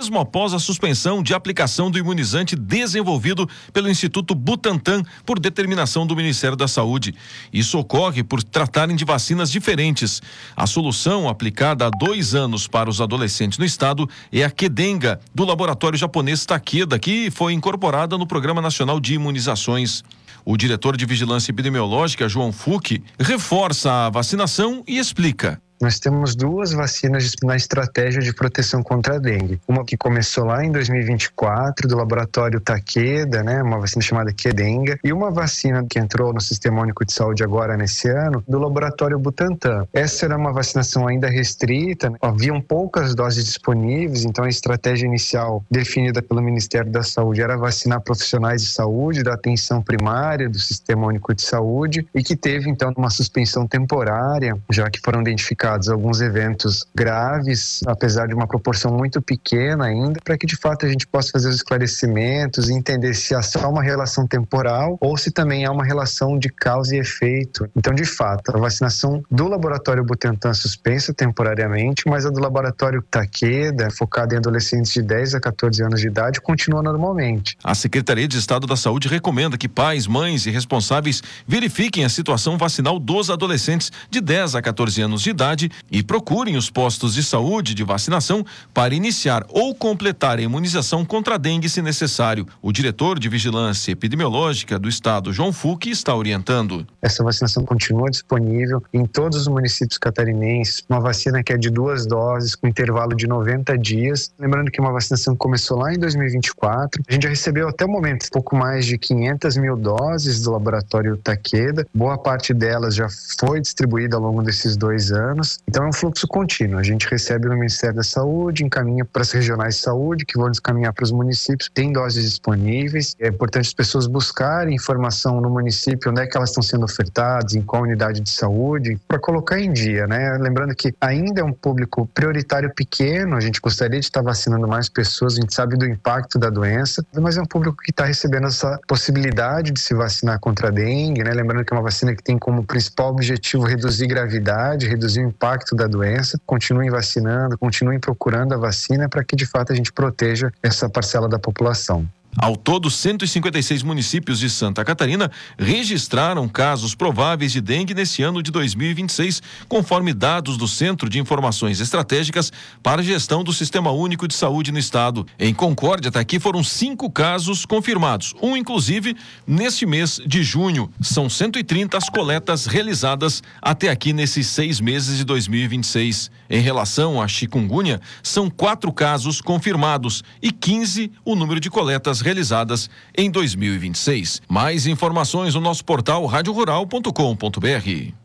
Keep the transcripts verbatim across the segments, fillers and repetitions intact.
mesmo após a suspensão de aplicação do imunizante desenvolvido pelo Instituto Butantan por determinação do Ministério da Saúde. Isso ocorre por tratarem de vacinas diferentes. A solução aplicada há dois anos para os adolescentes no estado é a Qdenga, do laboratório japonês Takeda, que foi incorporada no Programa Nacional de Imunizações. O diretor de Vigilância Epidemiológica, João Fucchi, reforça a vacinação e explica. Nós temos duas vacinas na estratégia de proteção contra a dengue. Uma que começou lá em dois mil e vinte e quatro, do laboratório Takeda, né, uma vacina chamada Qdenga, e uma vacina que entrou no Sistema Único de Saúde agora nesse ano, do laboratório Butantan. Essa era uma vacinação ainda restrita, né? Haviam poucas doses disponíveis, então a estratégia inicial definida pelo Ministério da Saúde era vacinar profissionais de saúde, da atenção primária do Sistema Único de Saúde, e que teve então uma suspensão temporária, já que foram identificados alguns eventos graves, apesar de uma proporção muito pequena ainda, para que de fato a gente possa fazer os esclarecimentos e entender se há só uma relação temporal ou se também há uma relação de causa e efeito. Então, de fato, a vacinação do laboratório Butantan suspensa temporariamente, mas a do laboratório Takeda, focada em adolescentes de dez a quatorze anos de idade, continua normalmente. A Secretaria de Estado da Saúde recomenda que pais, mães e responsáveis verifiquem a situação vacinal dos adolescentes de dez a quatorze anos de idade e procurem os postos de saúde de vacinação para iniciar ou completar a imunização contra a dengue se necessário. O diretor de Vigilância Epidemiológica do Estado, João Fucchi, está orientando. Essa vacinação continua disponível em todos os municípios catarinenses, uma vacina que é de duas doses, com intervalo de noventa dias. Lembrando que uma vacinação começou lá em dois mil e vinte e quatro. A gente já recebeu até o momento pouco mais de quinhentas mil doses do laboratório Takeda. Boa parte delas já foi distribuída ao longo desses dois anos. Então é um fluxo contínuo. A gente recebe no Ministério da Saúde, encaminha para as regionais de saúde, que vão encaminhar para os municípios. Tem doses disponíveis. É importante as pessoas buscarem informação no município, onde é que elas estão sendo ofertadas, em qual unidade de saúde, para colocar em dia, né? Lembrando que ainda é um público prioritário pequeno, a gente gostaria de estar vacinando mais pessoas, a gente sabe do impacto da doença, mas é um público que está recebendo essa possibilidade de se vacinar contra a dengue, né? Lembrando que é uma vacina que tem como principal objetivo reduzir gravidade, reduzir o impacto da doença. Continuem vacinando, continuem procurando a vacina para que de fato a gente proteja essa parcela da população. Ao todo, cento e cinquenta e seis municípios de Santa Catarina registraram casos prováveis de dengue nesse ano de dois mil e vinte e seis, conforme dados do Centro de Informações Estratégicas para a Gestão do Sistema Único de Saúde no estado. Em Concórdia, até aqui foram cinco casos confirmados, um inclusive neste mês de junho. São cento e trinta as coletas realizadas até aqui nesses seis meses de dois mil e vinte e seis. Em relação à chikungunya, são quatro casos confirmados e quinze o número de coletas realizadas em dois mil e vinte e seis. Mais informações no nosso portal rádio rural ponto com ponto br.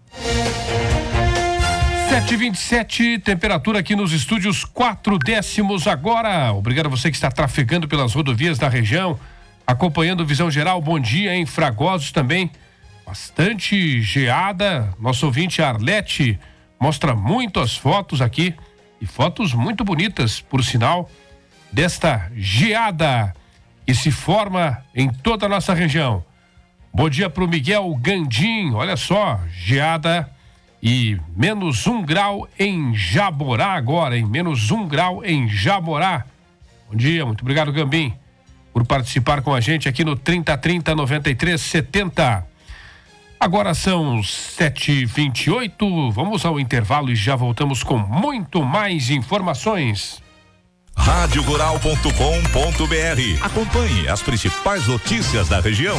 sete e vinte e sete, temperatura aqui nos estúdios, quatro décimos agora. Obrigado a você que está trafegando pelas rodovias da região, acompanhando Visão Geral. Bom dia em Fragosos também. Bastante geada. Nosso ouvinte Arlete mostra muitas fotos aqui e fotos muito bonitas, por sinal, desta geada que se forma em toda a nossa região. Bom dia para o Miguel Gandim, olha só, geada e menos um grau em Jaborá agora, em menos um grau em Jaborá. Bom dia, muito obrigado, Gambim, por participar com a gente aqui no trinta trinta noventa e três setenta. Agora são sete e vinte e oito, vamos ao intervalo e já voltamos com muito mais informações. rádio rural ponto com ponto br. Acompanhe as principais notícias da região.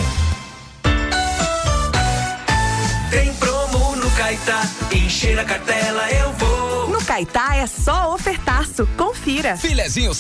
Tem promo no Caetá, encher a cartela eu vou. No Caetá é só ofertaço, confira. Filezinho